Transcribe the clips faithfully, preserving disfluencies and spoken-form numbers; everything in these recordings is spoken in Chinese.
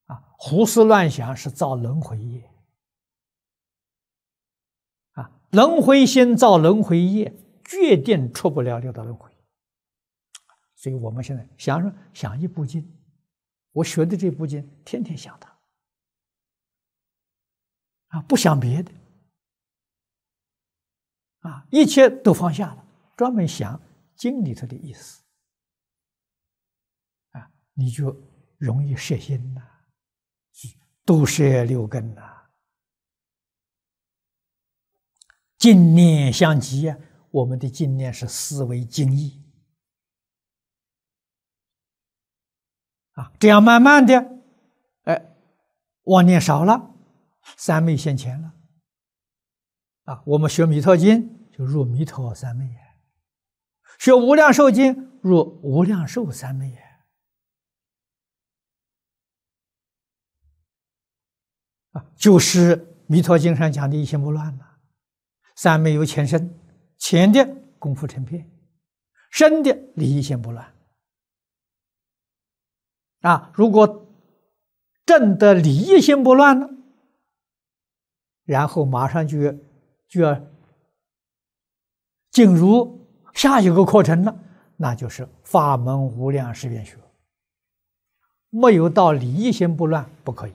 啊，胡思乱想是造轮回业。啊，轮回心造轮回业，决定出不了六道轮回。所以我们现在想说想一部经，我学的这部经，天天想它，啊，不想别的，啊，一切都放下了，专门想经里头的意思，啊，你就容易摄心呐，都摄六根呐。净念相继啊，我们的净念是思维精义啊，这样慢慢的，哎，妄念少了，三昧现前了啊。我们学弥陀经就入弥陀三昧耶，学无量寿经入无量寿三昧耶啊，就是弥陀经上讲的一心不乱了。三昧有前身，前的功夫成片，身的理一心不乱啊。如果证得理一心不乱了，然后马上就要就要进入下一个课程了，那就是法门无量十愿学。没有到理一心不乱不可以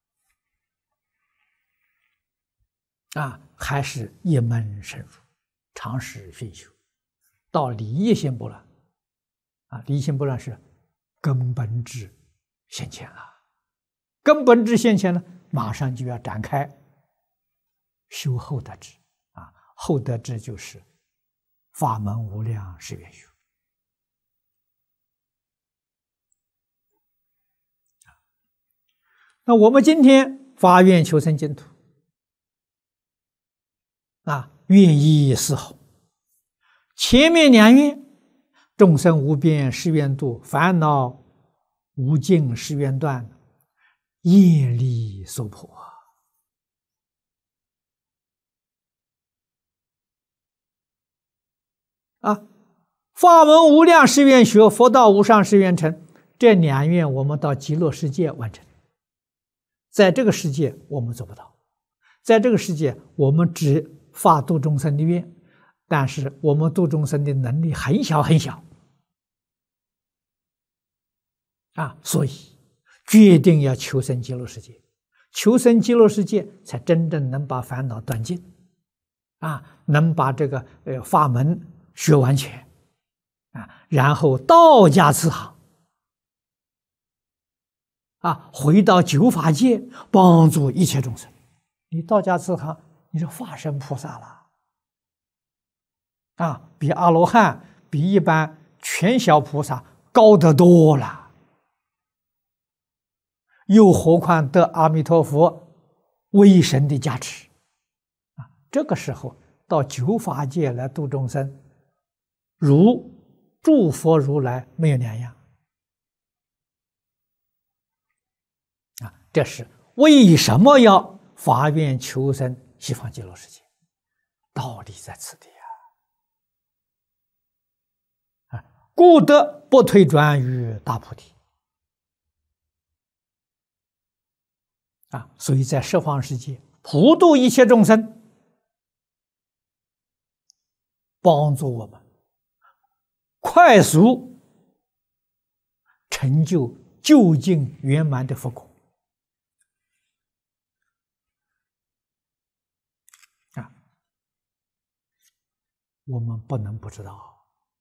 啊。还是一门深入，常识熏修，到理一心不乱啊！理一心不乱是根本智现前了，根本智现前了，马上就要展开修后得智啊！后得智就是法门无量十愿学。那我们今天发愿求生净土。啊，愿意丝毫。前面两愿，众生无边誓愿度，烦恼无尽誓愿断，业力所迫啊！法门无量誓愿学，佛道无上誓愿成。这两愿我们到极乐世界完成，在这个世界我们做不到，在这个世界我们只发度众生的愿，但是我们度众生的能力很小很小啊，所以决定要求生极乐世界，求生极乐世界才真正能把烦恼断尽啊，能把这个呃法门学完全啊，然后道家慈航啊，回到九法界帮助一切众生。你道家慈航，你是化身菩萨了啊，比阿罗汉、比一般全小菩萨高得多了。又何况得阿弥陀佛威神的加持啊！这个时候到九法界来度众生，如诸佛如来没有两样啊！这是为什么要发愿求生西方极乐世界？道理在此地啊！啊，故得不退转于大菩提啊！所以在十方世界普度一切众生，帮助我们快速成就究竟圆满的佛果啊！我们不能不知道。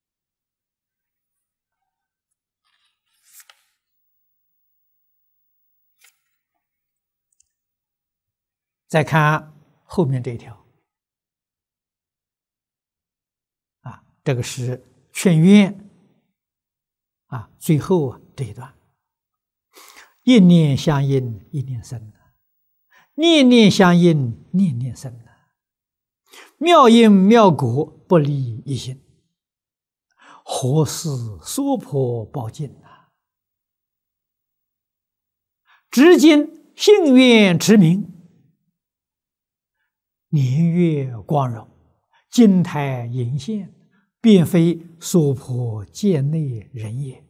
再看后面这一条啊，这个是劝愿啊，最后啊这一段，一念相应一念生，念念相应念念生，妙因妙果不离一心，何事娑婆报尽啊！至今信愿持名，年月光荣，金台银线，便非娑婆界内人也。